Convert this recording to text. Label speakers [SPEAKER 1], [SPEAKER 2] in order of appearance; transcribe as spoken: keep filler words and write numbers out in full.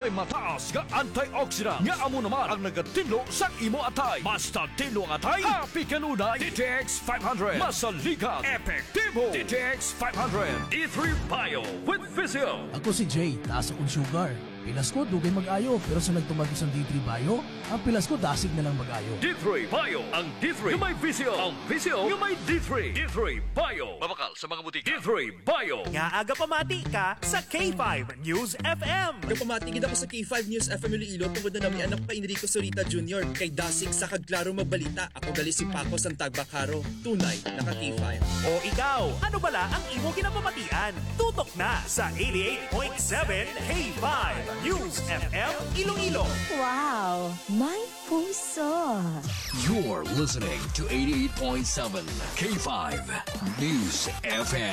[SPEAKER 1] Naay mataas nga antioxidant nga amo naman ang nagatinlo sa imo atay. Basta tinlo ang atay, happy kanunay. D T X five hundred, masaligan, epektibo. D T X five hundred, D three Bio with Physio.
[SPEAKER 2] Ako si Jay, taas akong sugar. Pilas ko, dugay mag-ayo. Pero sa nagtumagos ang D three Bio, ang pilas ko, dasig na lang mag-ayo.
[SPEAKER 1] D three Bio, ang D three yung may Physio. Ang Physio yung may D three. D three Bio. Mabakal sa mga butika. D three Bio.
[SPEAKER 3] Nga aga pamati ka sa K five News F M.
[SPEAKER 4] Nagpamatigid ako sa K five News F M Iloilo tungod na nami anak pa Enrico Sorita Junior Kay Dasig sa Kagklaro Mabalita. Ako gali si Paco Santagbakaro. Tunay, naka K five.
[SPEAKER 3] O ikaw, ano bala ang imo kinapamatian? Tutok na sa eighty-eight point seven K five News F M Iloilo.
[SPEAKER 5] Wow, my puso.
[SPEAKER 6] You're listening to eighty-eight point seven K five News F M.